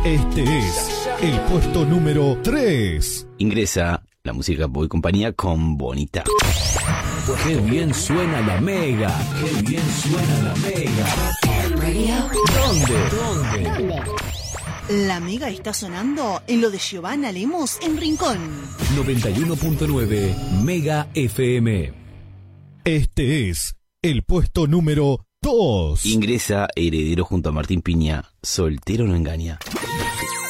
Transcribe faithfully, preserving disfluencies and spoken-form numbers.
Este es el puesto número tres. Ingresa la música Boy Compañía con Bonita. Qué bien suena la Mega. Qué bien suena la Mega. ¿Dónde? ¿Dónde? La Mega está sonando en lo de Giovanna Lemus en Rincón. noventa y uno punto nueve Mega F M. Este es el puesto número dos. Ingresa Heredero junto a Martín Piña. Soltero no engaña.